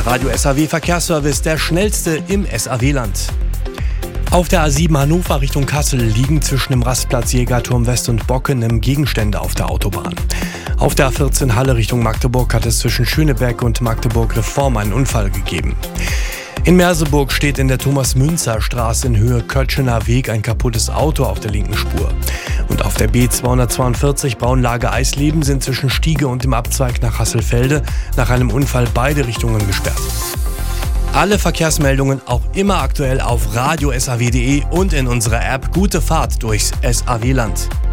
Radio SAW Verkehrsservice, der schnellste im SAW-Land. Auf der A7 Hannover Richtung Kassel liegen zwischen dem Rastplatz Jägerturm West und Bockenem Gegenstände auf der Autobahn. Auf der A14 Halle Richtung Magdeburg hat es zwischen Schöneberg und Magdeburg Reform einen Unfall gegeben. In Merseburg steht in der Thomas-Münzer-Straße in Höhe Kötschener Weg ein kaputtes Auto auf der linken Spur. Und auf der B242 Braunlage Eisleben sind zwischen Stiege und dem Abzweig nach Hasselfelde nach einem Unfall beide Richtungen gesperrt. Alle Verkehrsmeldungen auch immer aktuell auf radiosaw.de und in unserer App Gute Fahrt durchs SAW-Land.